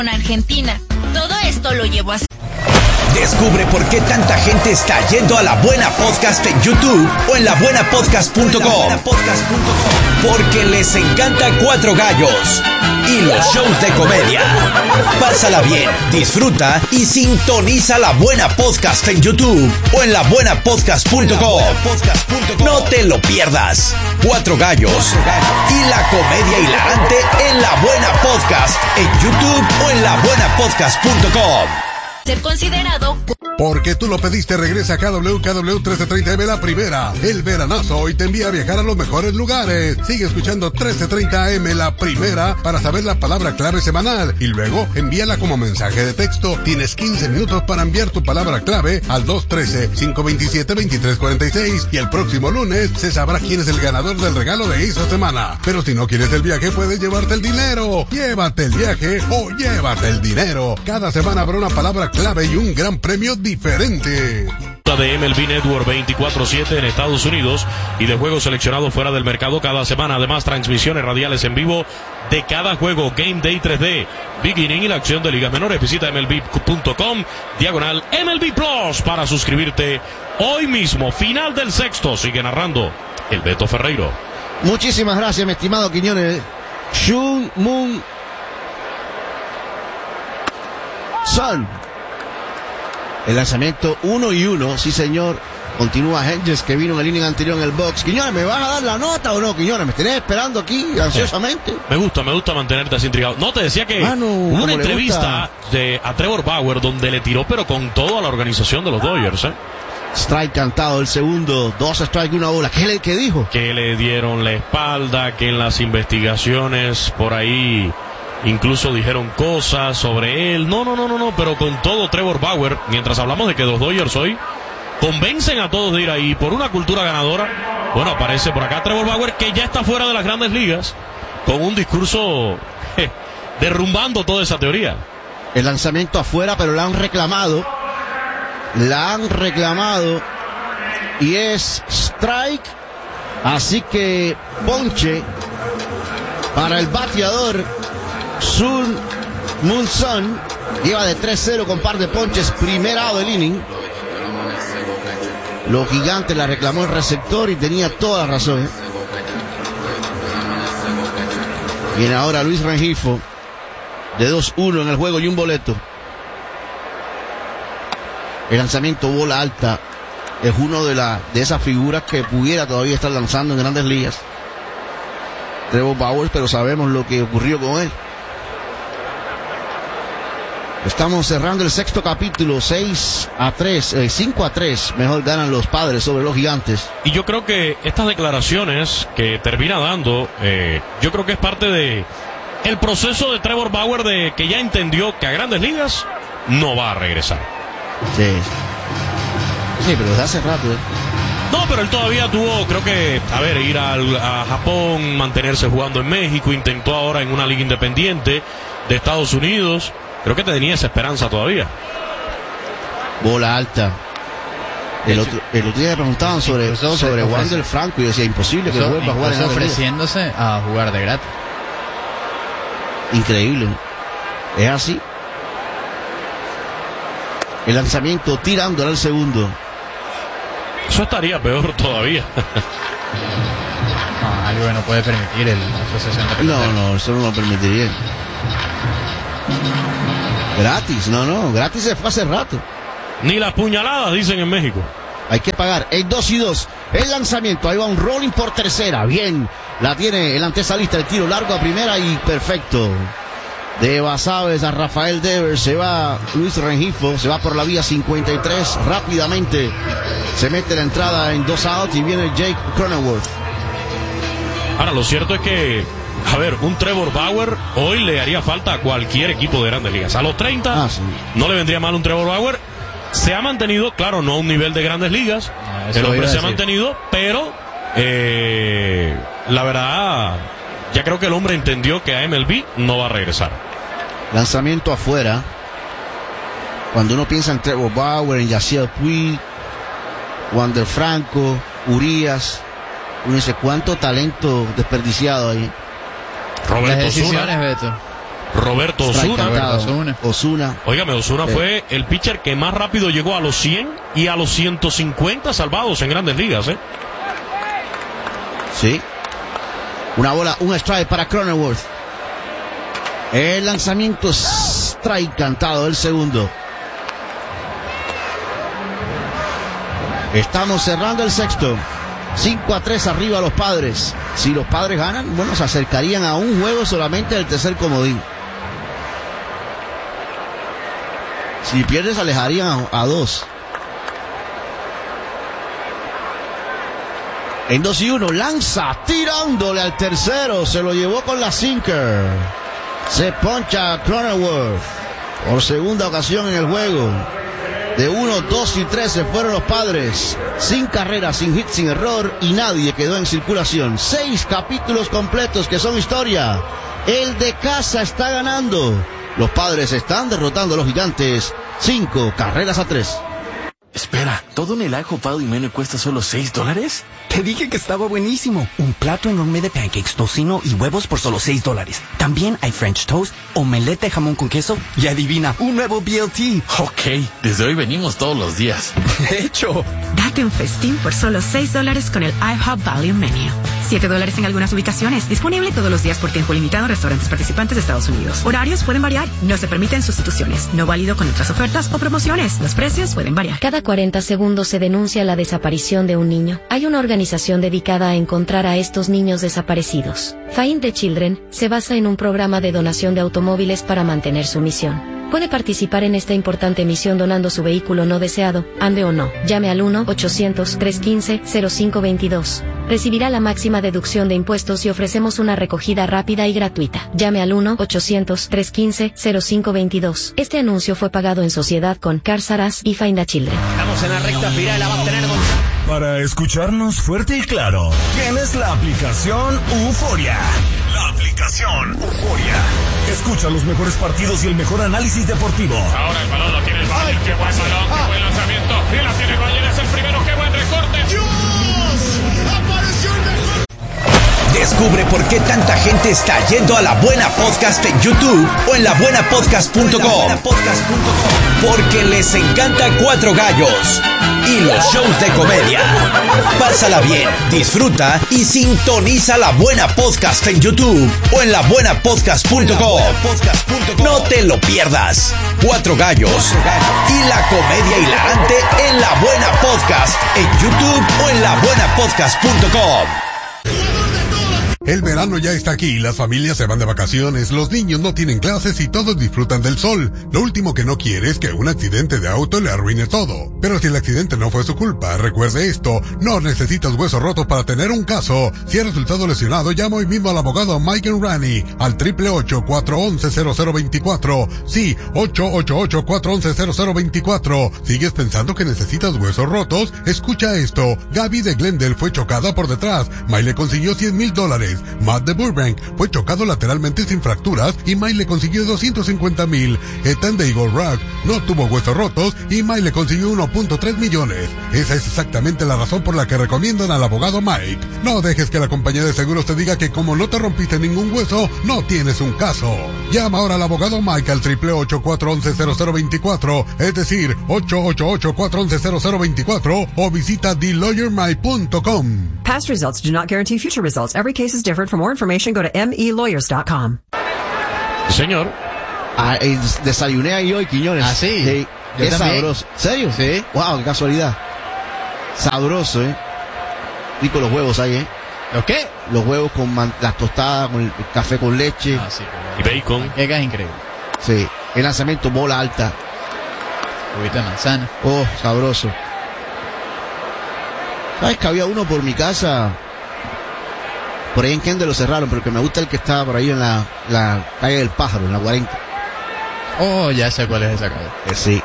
con Argentina. Todo esto lo llevó a... Descubre por qué tanta gente está yendo a La Buena Podcast en YouTube o en labuenapodcast.com. Porque les encanta Cuatro Gallos y los shows de comedia. Pásala bien, disfruta y sintoniza La Buena Podcast en YouTube o en labuenapodcast.com. No te lo pierdas. Cuatro Gallos y la comedia hilarante en La Buena Podcast en YouTube o en labuenapodcast.com. Ser considerado... Porque tú lo pediste, regresa a KW 1330M la primera. El veranazo hoy te envía a viajar a los mejores lugares. Sigue escuchando 1330M la primera para saber la palabra clave semanal y luego envíala como mensaje de texto. Tienes 15 minutos para enviar tu palabra clave al 213-527-2346 y el próximo lunes se sabrá quién es el ganador del regalo de esa semana. Pero si no quieres el viaje, puedes llevarte el dinero. Llévate el viaje o llévate el dinero. Cada semana habrá una palabra clave y un gran premio diferente. De MLB Network 24/7 en Estados Unidos y de juegos seleccionados fuera del mercado cada semana. Además, transmisiones radiales en vivo de cada juego. Game Day 3D, Big Inning y la acción de ligas menores. Visita MLB.com/MLB Plus para suscribirte hoy mismo. Final del sexto. Sigue narrando el Beto Ferreiro. Muchísimas gracias, mi estimado Quiñones. Shun Moon Son. El lanzamiento 1-1, sí señor. Continúa Hedges, que vino en el inning anterior en el box. Quiñones, ¿me vas a dar la nota o no, Quiñones? Me tenés esperando aquí ansiosamente. Me gusta mantenerte así intrigado. No, te decía que hubo una entrevista a Trevor Bauer donde le tiró pero con todo a la organización de los Dodgers, Strike cantado, el segundo, 2 strikes, 1 bola. ¿Qué dijo? Que le dieron la espalda, que en las investigaciones por ahí incluso dijeron cosas sobre él. No, pero con todo Trevor Bauer, mientras hablamos de que los Dodgers hoy convencen a todos de ir ahí por una cultura ganadora, bueno, aparece por acá Trevor Bauer, que ya está fuera de las grandes ligas, con un discurso derrumbando toda esa teoría. El lanzamiento afuera, pero la han reclamado y es strike, así que ponche para el bateador Sun Moon Son. Lleva de 3-0 con par de ponches, primer out del inning. Los Gigantes la reclamó el receptor y tenía toda la razón. Viene ahora Luis Rengifo de 2-1 en el juego y un boleto. El lanzamiento bola alta es uno de esas figuras que pudiera todavía estar lanzando en grandes ligas. Trevor Bauer, pero sabemos lo que ocurrió con él. Estamos cerrando el sexto capítulo, 5-3, mejor ganan los Padres sobre los Gigantes. Y yo creo que estas declaraciones que termina dando, yo creo que es parte de el proceso de Trevor Bauer, de que ya entendió que a grandes ligas no va a regresar. Sí, pero desde hace rato. No, pero él todavía tuvo, creo que, ir a Japón, mantenerse jugando en México, intentó ahora en una liga independiente de Estados Unidos. Creo que tenía esa esperanza todavía. Bola alta. El otro día me preguntaban sobre Wander Franco y decía imposible que vuelva a jugar en ofreciéndose a jugar de gratis. Increíble. Es así. El lanzamiento tirándole al segundo. Eso estaría peor todavía. No, algo que no puede permitir la asociación de peloteros. No, eso no lo permitiría. Gratis, gratis se fue hace rato. Ni las puñaladas, dicen en México. Hay que pagar. El 2-2. El lanzamiento. Ahí va un rolling por tercera. Bien. La tiene el antesalista. El tiro largo a primera y perfecto. De Basaves a Rafael Devers. Se va Luis Rengifo. Se va por la vía 53. Rápidamente se mete la entrada en 2 outs y viene Jake Cronenworth. Ahora, lo cierto es que, un Trevor Bauer hoy le haría falta a cualquier equipo de grandes ligas. A los 30 no le vendría mal un Trevor Bauer. Se ha mantenido, claro, no a un nivel de grandes ligas. El hombre se ha mantenido, pero la verdad, ya creo que el hombre entendió que a MLB no va a regresar. Lanzamiento afuera. Cuando uno piensa en Trevor Bauer, en Yasiel Puig, Wander Franco, Urias, uno dice cuánto talento desperdiciado ahí. Roberto Zuna. Beto. Roberto Osuna. Osuna. Óigame, Osuna fue el pitcher que más rápido llegó a los 100 y a los 150 salvados en Grandes Ligas, ¿eh? Sí. Una bola, un strike para Cronenworth. El lanzamiento, strike cantado, el segundo. Estamos cerrando el sexto. 5-3 arriba los Padres. Si los Padres ganan, bueno, se acercarían a un juego solamente del tercer comodín. Si pierdes, se alejarían a 2. En 2-1, lanza, tirándole al tercero. Se lo llevó con la sinker. Se poncha Cronenworth por segunda ocasión en el juego. De 1, 2 y 3 se fueron los Padres. Sin carrera, sin hit, sin error. Y nadie quedó en circulación. 6 capítulos completos que son historia. El de casa está ganando. Los Padres están derrotando a los Gigantes. 5-3. Espera, ¿todo en el Ajo Pal y Menú cuesta solo $6? Te dije que estaba buenísimo. Un plato enorme de pancakes, tocino y huevos por solo $6. También hay French toast, omelette de jamón con queso y adivina, un nuevo BLT. Ok, desde hoy venimos todos los días. De hecho, date un festín por solo $6 con el IHOP Value Menu. $7 en algunas ubicaciones. Disponible todos los días por tiempo limitado en restaurantes participantes de Estados Unidos. Horarios pueden variar. No se permiten sustituciones. No válido con otras ofertas o promociones. Los precios pueden variar. Cada 40 segundos se denuncia la desaparición de un niño. Hay una organización dedicada a encontrar a estos niños desaparecidos. Find the Children se basa en un programa de donación de automóviles para mantener su misión. Puede participar en esta importante misión donando su vehículo no deseado, ande o no. Llame al 1-800-315-0522. Recibirá la máxima deducción de impuestos y ofrecemos una recogida rápida y gratuita. Llame al 1-800-315-0522. Este anuncio fue pagado en sociedad con Cars R Us y Find the Children. Estamos en la recta final, la va a tener para escucharnos fuerte y claro, tienes la aplicación Euforia. La aplicación Euforia. Escucha los mejores partidos y el mejor análisis deportivo. Ahora el balón lo tiene el Valle. Qué buen balón, qué buen lanzamiento. Y la tiene el Valle, es el primero. Qué buen recorte. ¡Dios! ¡Apareció el mejor! Descubre por qué tanta gente está yendo a La Buena Podcast en YouTube o en labuenapodcast.com. Porque les encanta Cuatro Gallos y los shows de comedia. Pásala bien, disfruta y sintoniza La Buena Podcast en YouTube o en labuenapodcast.com. No te lo pierdas. Cuatro Gallos y la comedia hilarante en La Buena Podcast en YouTube o en labuenapodcast.com. El verano ya está aquí, las familias se van de vacaciones, los niños no tienen clases y todos disfrutan del sol. Lo último que no quiere es que un accidente de auto le arruine todo. Pero si el accidente no fue su culpa, recuerde esto, no necesitas huesos rotos para tener un caso. Si ha resultado lesionado, llama hoy mismo al abogado Mike Enrani al 888-411-0024. Sí, 888-411-0024. ¿Sigues pensando que necesitas huesos rotos? Escucha esto, Gaby de Glendale fue chocada por detrás, Mike le consiguió $100,000. Matt de Burbank fue chocado lateralmente sin fracturas y Mike le consiguió $250,000. Ethan de Eagle Rock no tuvo huesos rotos y Mike le consiguió $1.3 millones. Esa es exactamente la razón por la que recomiendan al abogado Mike. No dejes que la compañía de seguros te diga que como no te rompiste ningún hueso, no tienes un caso. Llama ahora al abogado Mike al 888-411-0024, es decir, 888-411-0024 o visita TheLawyerMike.com. Past results do not guarantee future results. Every case is different. For more information, go to melawyers.com. Señor. Desayuné ahí hoy, Quiñones. Ah, sí. Es sabroso. ¿Serio? Sí. Wow, qué casualidad. Sabroso, Rico los huevos ahí, ¿Los qué? Los huevos con las tostadas, con el café con leche. Ah, sí. Y bacon. Es increíble. Sí. El lanzamiento bola alta. Juguito de manzana. Oh, sabroso. ¿Sabes que había uno por mi casa? Por ahí en Kendall lo cerraron, pero que me gusta el que estaba por ahí en la calle del Pájaro, en la 40. Oh, ya sé cuál es esa calle. Sí.